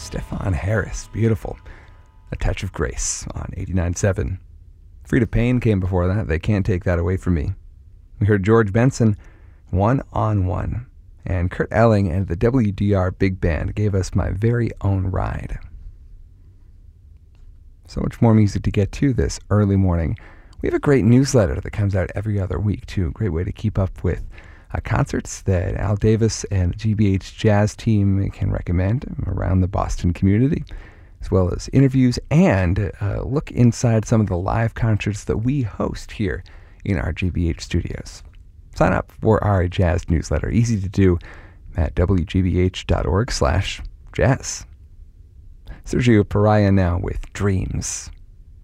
Stefan Harris, beautiful. A Touch of Grace on 89.7. Frida Payne came before that. They can't take that away from me. We heard George Benson, One on One. And Kurt Elling and the WDR Big Band gave us My Very Own Ride. So much more music to get to this early morning. We have a great newsletter that comes out every other week, too. A great way to keep up with concerts that Al Davis and the GBH Jazz team can recommend around the Boston community, as well as interviews and look inside some of the live concerts that we host here in our GBH studios. Sign up for our jazz newsletter. Easy to do at wgbh.org/jazz. Sergio Pariah now with Dreams.